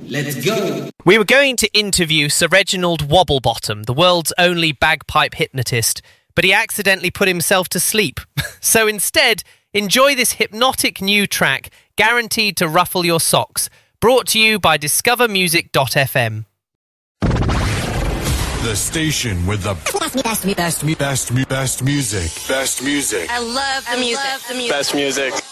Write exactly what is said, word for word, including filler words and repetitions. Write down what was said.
let's go. We were going to interview Sir Reginald Wobblebottom, the world's only bagpipe hypnotist, but he accidentally put himself to sleep. So instead, enjoy this hypnotic new track, guaranteed to ruffle your socks, brought to you by discover music dot f m. The station with the best, best, best, best, best, best music. Best music. I love the music. Best music.